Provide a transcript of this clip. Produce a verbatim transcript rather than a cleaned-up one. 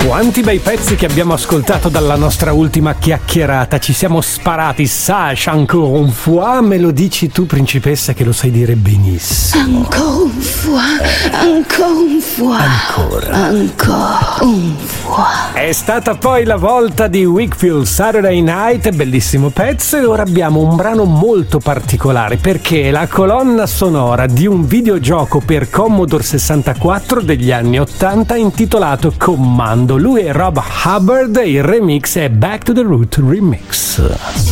Quanti bei pezzi che abbiamo ascoltato dalla nostra ultima chiacchierata. Ci siamo sparati. Sache encore une fois. Me lo dici tu, principessa, che lo sai dire benissimo. Encore une fois, encore une fois, Ancora. encore une fois. È stata poi la volta di Wakefield Saturday Night, bellissimo pezzo, e ora abbiamo un brano molto particolare perché è la colonna sonora di un videogioco per Commodore sessantaquattro degli anni ottanta intitolato Commando. Lui è Rob Hubbard e il remix è Back to the Root Remix.